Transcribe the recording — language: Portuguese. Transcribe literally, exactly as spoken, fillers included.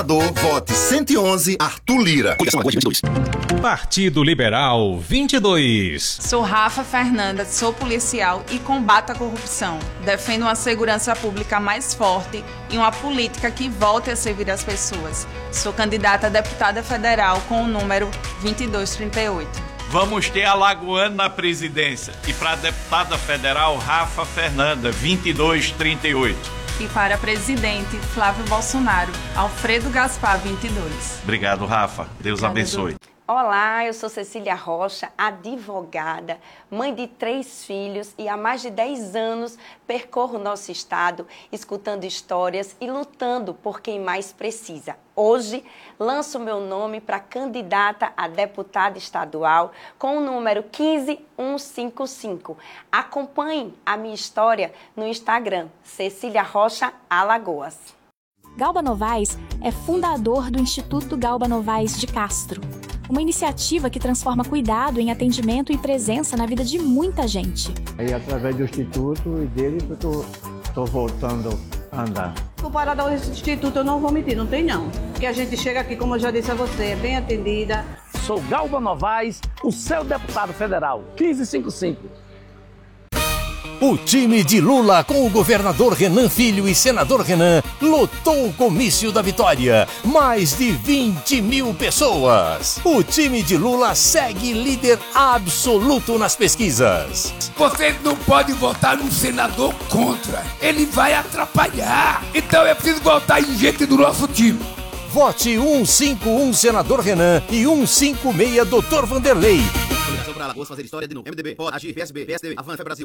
Senador, vote cento e onze, Arthur Lira. Partido Liberal vinte e dois. Sou Rafa Fernanda, sou policial e combato a corrupção. Defendo uma segurança pública mais forte e uma política que volte a servir as pessoas. Sou candidata a deputada federal com o número vinte e dois trinta e oito. Vamos ter Alagoano na presidência. E para deputada federal, Rafa Fernanda, vinte e dois trinta e oito. E para presidente, Flávio Bolsonaro, Alfredo Gaspar, vinte e dois. Obrigado, Rafa. Deus Obrigada, abençoe. Edu. Olá, eu sou Cecília Rocha, advogada, mãe de três filhos e há mais de dez anos percorro nosso estado escutando histórias e lutando por quem mais precisa. Hoje, lanço meu nome para candidata a deputada estadual com o número quinze mil cento e cinquenta e cinco. Acompanhe a minha história no Instagram, Cecília Rocha Alagoas. Galba Novaes é fundador do Instituto Galba Novaes de Castro, uma iniciativa que transforma cuidado em atendimento e presença na vida de muita gente. Aí, através do Instituto e dele, eu estou voltando a andar. Comparado ao Instituto, eu não vou mentir, não tem não. Porque a gente chega aqui, como eu já disse a você, é bem atendida. Sou Galba Novaes, o seu deputado federal, quinze mil e cinquenta e cinco. O time de Lula com o governador Renan Filho e senador Renan lotou o comício da vitória. Mais de vinte mil pessoas. O time de Lula segue líder absoluto nas pesquisas. Você não pode votar num senador contra. Ele vai atrapalhar. Então é preciso votar em gente do nosso time. Vote cento e cinquenta e um senador Renan e cento e cinquenta e seis doutor Vanderlei. Coligação para Alagoas fazer história de novo. M D B, pode agir, P S B, P S D B, Avança Brasil.